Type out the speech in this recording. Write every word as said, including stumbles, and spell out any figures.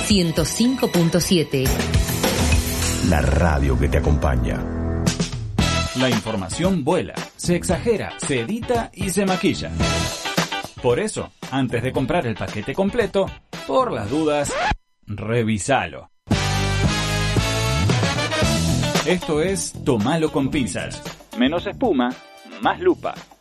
ciento cinco punto siete. La radio que te acompaña. La información vuela, se exagera, se edita y se maquilla. Por eso, antes de comprar el paquete completo, por las dudas, revisalo. Esto es Tomalo con pinzas. Menos espuma, más lupa.